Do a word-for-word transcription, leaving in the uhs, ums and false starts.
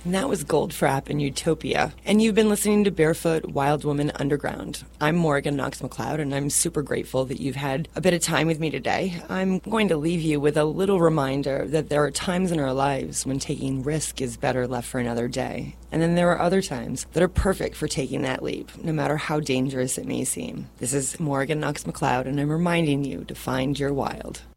And that was Goldfrapp and Utopia. And you've been listening to Barefoot Wild Woman Underground. I'm Morgan Knox McLeod, and I'm super grateful that you've had a bit of time with me today. I'm going to leave you with a little reminder that there are times in our lives when taking risk is better left for another day. And then there are other times that are perfect for taking that leap, no matter how dangerous it may seem. This is Morgan Knox McLeod, and I'm reminding you to find your wild.